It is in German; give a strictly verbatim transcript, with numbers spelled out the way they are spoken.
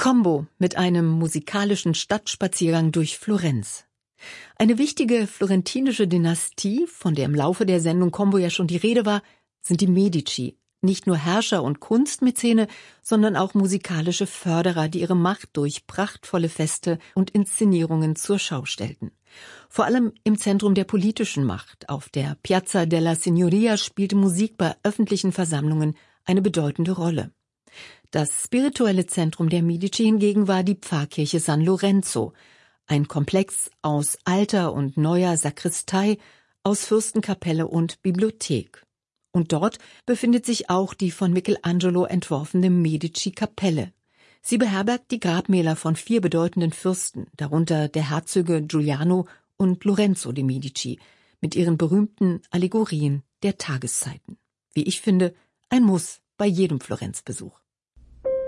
Combo mit einem musikalischen Stadtspaziergang durch Florenz. Eine wichtige florentinische Dynastie, von der im Laufe der Sendung Combo ja schon die Rede war, sind die Medici. Nicht nur Herrscher und Kunstmäzene, sondern auch musikalische Förderer, die ihre Macht durch prachtvolle Feste und Inszenierungen zur Schau stellten. Vor allem im Zentrum der politischen Macht, auf der Piazza della Signoria, spielte Musik bei öffentlichen Versammlungen eine bedeutende Rolle. Das spirituelle Zentrum der Medici hingegen war die Pfarrkirche San Lorenzo, ein Komplex aus alter und neuer Sakristei, aus Fürstenkapelle und Bibliothek. Und dort befindet sich auch die von Michelangelo entworfene Medici-Kapelle. Sie beherbergt die Grabmäler von vier bedeutenden Fürsten, darunter der Herzöge Giuliano und Lorenzo de' Medici, mit ihren berühmten Allegorien der Tageszeiten. Wie ich finde, ein Muss bei jedem Florenzbesuch.